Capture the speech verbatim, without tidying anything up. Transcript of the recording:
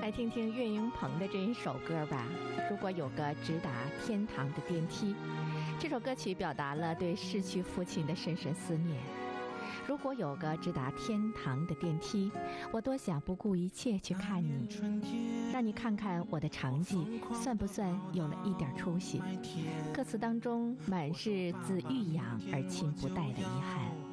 来听听岳云鹏的这一首歌吧。如果有个直达天堂的电梯，这首歌曲表达了对逝去父亲的深深思念。如果有个直达天堂的电梯，我多想不顾一切去看你，让你看看我的成绩算不算有了一点出息。歌词当中满是自欲养而亲不待的遗憾。